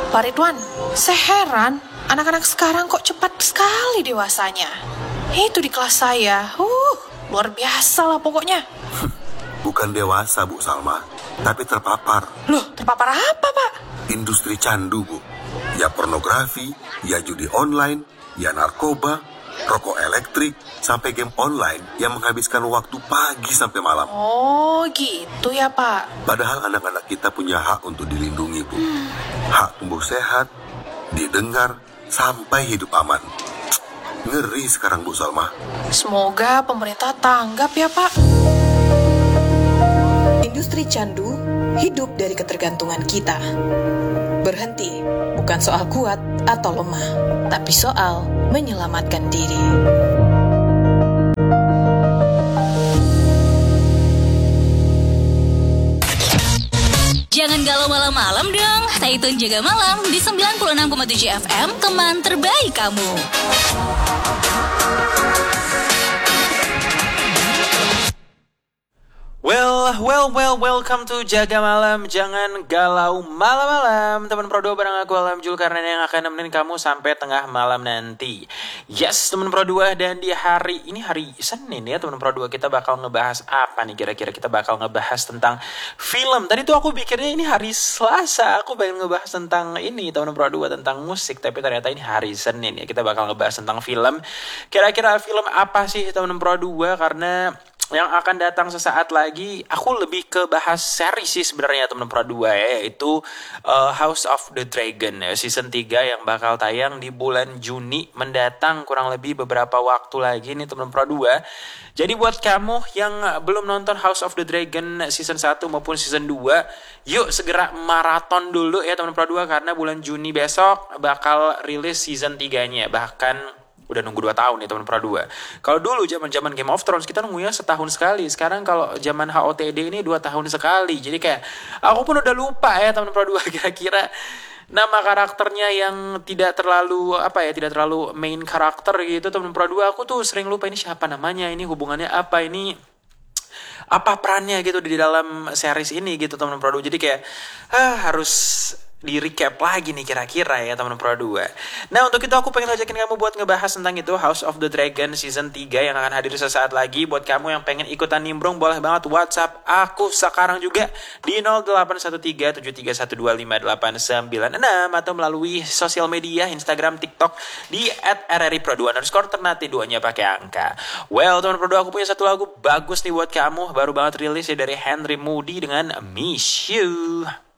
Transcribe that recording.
Pak Ridwan, saya heran anak-anak sekarang kok cepat sekali dewasanya. Itu di kelas saya, luar biasa lah pokoknya. Bukan dewasa, Bu Salma, tapi terpapar. Loh, terpapar apa, Pak? Industri candu, Bu. Ya pornografi, ya judi online, ya narkoba, rokok elektrik, sampai game online yang menghabiskan waktu pagi sampai malam. Oh, gitu ya, Pak. Padahal anak-anak kita punya hak untuk dilindungi, Bu. Hak tumbuh sehat, didengar, sampai hidup aman. Ngeri sekarang, Bu Salma. Semoga pemerintah tanggap ya, Pak. Industri candu hidup dari ketergantungan kita. Berhenti bukan soal kuat atau lemah, tapi soal menyelamatkan diri. Jangan galau malam-malam dong. Stay tune Jaga Malam di 96,7 FM, teman terbaik kamu. Welcome to Jaga Malam. Jangan galau malam-malam. Teman Pro 2 bareng aku Alam Julkarnain yang akan nemenin kamu sampai tengah malam nanti. Yes, teman Pro 2, dan di hari ini hari Senin ya, teman Pro 2, kita bakal ngebahas apa nih kira-kira? Kita bakal ngebahas tentang film. Tadi tuh aku pikirnya ini hari Selasa. Aku pengen ngebahas tentang ini, teman Pro 2, tentang musik, tapi ternyata ini hari Senin ya. Kita bakal ngebahas tentang film. Kira-kira film apa sih, teman Pro 2? Karena yang akan datang sesaat lagi, aku lebih ke bahas series sih sebenarnya, teman Pro 2 ya, yaitu House of the Dragon ya, season 3 yang bakal tayang di bulan Juni mendatang, kurang lebih beberapa waktu lagi nih, teman Pro 2. Jadi buat kamu yang belum nonton House of the Dragon season 1 maupun season 2, yuk segera maraton dulu ya, teman Pro 2, karena bulan Juni besok bakal rilis season 3-nya. Bahkan udah nunggu 2 tahun ya, teman Pro 2. Kalau dulu zaman Game of Thrones kita nunggunya setahun sekali. Sekarang kalau zaman HOTD ini 2 tahun sekali. Jadi kayak aku pun udah lupa ya, teman Pro 2, kira-kira nama karakternya yang tidak terlalu main karakter gitu, teman Pro 2. Aku tuh sering lupa ini siapa namanya, ini hubungannya apa, ini apa perannya gitu di dalam series ini gitu, teman Pro 2. Jadi kayak harus di recap lagi nih kira-kira ya, teman Pro 2. Nah, untuk itu aku pengen ajakin kamu buat ngebahas tentang itu, House of the Dragon season 3 yang akan hadir sesaat lagi. Buat kamu yang pengen ikutan nimbrung, boleh banget WhatsApp aku sekarang juga di 081373125896 atau melalui sosial media Instagram, TikTok di @rripro2_ ternate 2-nya pakai angka. Well, teman Pro 2, aku punya satu lagu bagus nih buat kamu, baru banget rilis ya, dari Henry Moody dengan Miss You.